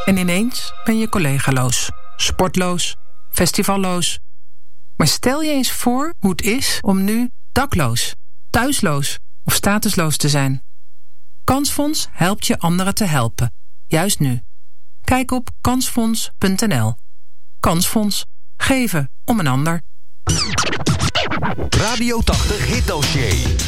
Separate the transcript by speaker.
Speaker 1: En ineens ben je collegaloos, sportloos, festivalloos. Maar stel je eens voor hoe het is om nu dakloos, thuisloos of statusloos te zijn. Kansfonds helpt je anderen te helpen, juist nu. Kijk op kansfonds.nl. Kansfonds. Geven om een ander.
Speaker 2: Radio 80 Hitdossier.